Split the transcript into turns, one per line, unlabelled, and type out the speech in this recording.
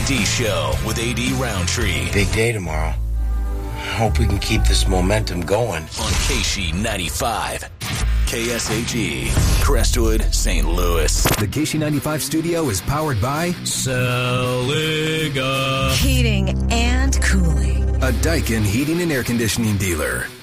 AD Show with AD Roundtree.
Big day tomorrow. Hope we can keep this momentum going.
On KC95. KSAG, Crestwood, St. Louis.
The KC95 studio is powered by
Seliga
Heating and Cooling.
a Daikin heating and air conditioning dealer.